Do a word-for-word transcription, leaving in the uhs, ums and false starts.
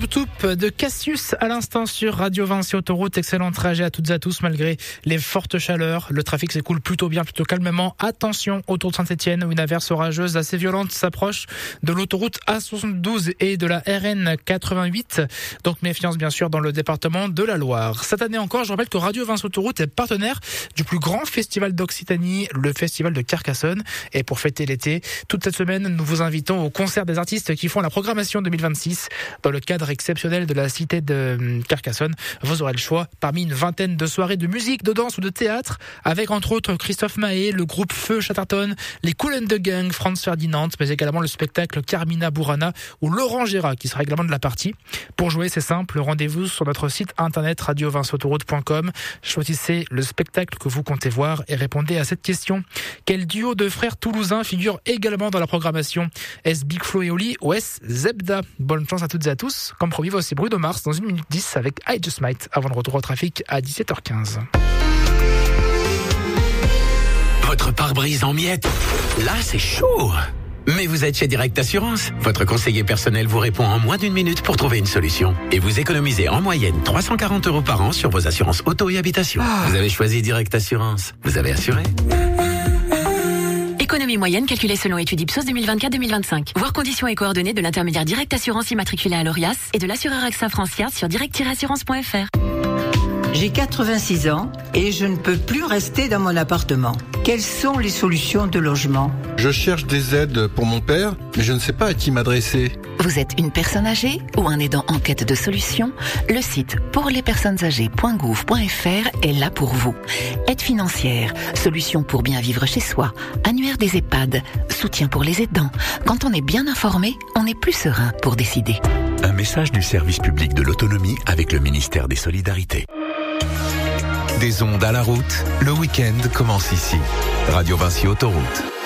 Toup de Cassius à l'instant sur Radio Vinci Autoroute. Excellent trajet à toutes et à tous malgré les fortes chaleurs. Le trafic s'écoule plutôt bien, plutôt calmement. Attention autour de Saint-Etienne où une averse orageuse assez violente s'approche de l'autoroute A soixante-douze et de la R N quatre-vingt-huit. Donc méfiance bien sûr dans le département de la Loire. Cette année encore, je rappelle que Radio Vinci Autoroute est partenaire du plus grand festival d'Occitanie, le festival de Carcassonne. Et pour fêter l'été, toute cette semaine, nous vous invitons au concert des artistes qui font la programmation deux mille vingt-six dans le cadre exceptionnel de la cité de Carcassonne. Vous aurez le choix parmi une vingtaine de soirées de musique, de danse ou de théâtre avec entre autres Christophe Maé, le groupe Feu Chatterton, les Kool and the Gang, Franz Ferdinand, mais également le spectacle Carmina Burana ou Laurent Gérard qui sera également de la partie. Pour jouer, c'est simple, rendez-vous sur notre site internet radio vinci autoroute point com. Choisissez le spectacle que vous comptez voir et répondez à cette question. Quel duo de frères toulousains figure également dans la programmation? Est-ce Big Flo et Oli ou est-ce Zebda? Bonne chance à toutes et à tous. Comme promis, voici Bruno Mars dans une minute dix avec I Just Might avant le retour au trafic à dix-sept heures quinze. Votre pare-brise en miettes, là c'est chaud. Mais vous êtes chez Direct Assurance. Votre conseiller personnel vous répond en moins d'une minute pour trouver une solution. Et vous économisez en moyenne trois cent quarante euros par an sur vos assurances auto et habitation. Ah. Vous avez choisi Direct Assurance. Vous avez assuré. Économie moyenne calculée selon étude Ipsos deux mille vingt-quatre deux mille vingt-cinq. Voir conditions et coordonnées de l'intermédiaire Direct Assurance immatriculé à l'Orias et de l'assureur A X A Francias sur direct assurance point f r. J'ai quatre-vingt-six ans et je ne peux plus rester dans mon appartement. Quelles sont les solutions de logement? Je cherche des aides pour mon père, mais je ne sais pas à qui m'adresser. Vous êtes une personne âgée ou un aidant en quête de solutions? Le site pour les personnes âgées point gouv point f r est là pour vous. Aide financière, solutions pour bien vivre chez soi, annuaire des EHPAD, soutien pour les aidants. Quand on est bien informé, on est plus serein pour décider. Un message du service public de l'autonomie avec le ministère des Solidarités. Des ondes à la route, le week-end commence ici. Radio Vinci Autoroute.